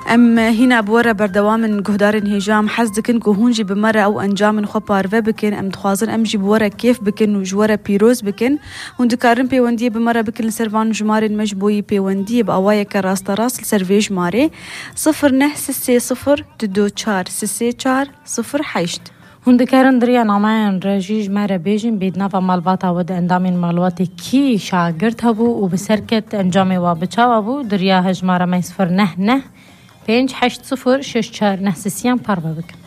ام هنا بورا بردوام جهدار هجام حزدكن كهونجي بمرة او انجام خو بارفه بكن ام تخوازن ام جي بورا كيف بكن وجورا بيروز بكن هندكارن بيوندي بمرة بكن سيرفان جمارين مجبوي بيوندي باوايا كراست راس لسيرفيج ماري 0964 هندكارن دريا نامان رجيج مرة بيجن بيد نافا مالباتا ود اندامين مالواتي كي شاگرد هبو و بسركت انجامي وابچاو هبو دريا هجمارة مي 0 9 5 8 0 6 4 9 سيان پاروا بکن.